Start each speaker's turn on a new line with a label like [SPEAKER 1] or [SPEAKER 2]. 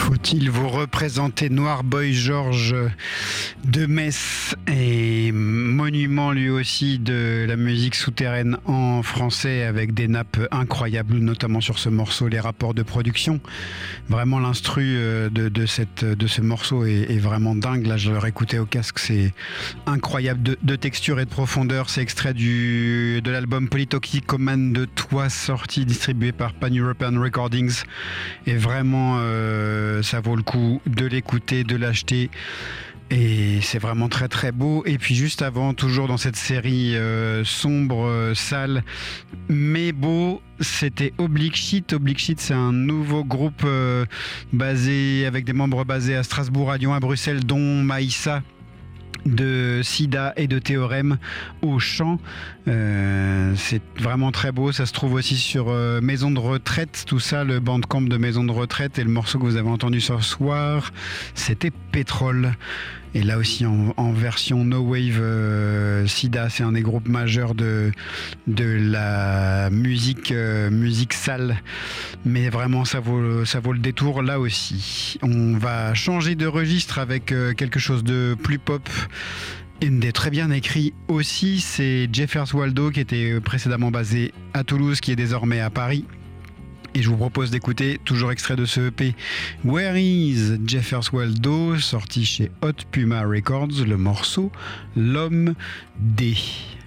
[SPEAKER 1] Faut-il vous représenter Noir Boy George de Metz et monument lui aussi de la musique souterraine en français avec des nappes incroyables, notamment sur ce morceau, les rapports de production. Vraiment l'instru de ce morceau est vraiment dingue. Là je le réécoutais au casque, c'est incroyable de texture et de profondeur. C'est extrait de l'album Polytoxicoman de Toi, sorti distribué par Pan European Recordings, et vraiment ça vaut le coup de l'écouter, de l'acheter, et c'est vraiment très très beau. Et puis juste avant, toujours dans cette série sombre, sale mais beau, c'était Oblique Shit. Oblique Shit, c'est un nouveau groupe avec des membres basés à Strasbourg, à Lyon, à Bruxelles, dont Maïssa de Sida et de Théorème au chant. C'est vraiment très beau. Ça se trouve aussi sur Maison de Retraite, tout ça, le bandcamp de Maison de Retraite. Et le morceau que vous avez entendu ce soir, c'était Pétrole. Et là aussi en version No Wave. Sida, c'est un des groupes majeurs de la musique sale, mais vraiment ça vaut le détour là aussi. On va changer de registre avec quelque chose de plus pop. Une des très bien écrits aussi, c'est Jeffers Waldo, qui était précédemment basé à Toulouse, qui est désormais à Paris. Et je vous propose d'écouter, toujours extrait de ce EP, Where is Jeffers Waldo, sorti chez Hot Puma Records, le morceau L'Homme D.